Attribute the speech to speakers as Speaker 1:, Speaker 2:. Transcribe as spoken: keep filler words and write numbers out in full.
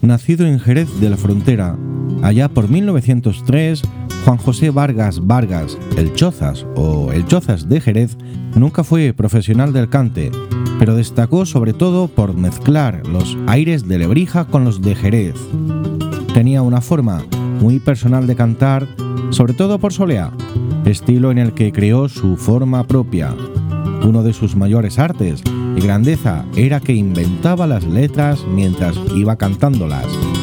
Speaker 1: Nacido en Jerez de la Frontera, allá por mil novecientos tres, Juan José Vargas Vargas, el Chozas o el Chozas de Jerez, nunca fue profesional del cante, pero destacó sobre todo por mezclar los aires de Lebrija con los de Jerez. Tenía una forma muy personal de cantar, sobre todo por solea, estilo en el que creó su forma propia. Uno de sus mayores artes y grandeza era que inventaba las letras mientras iba cantándolas.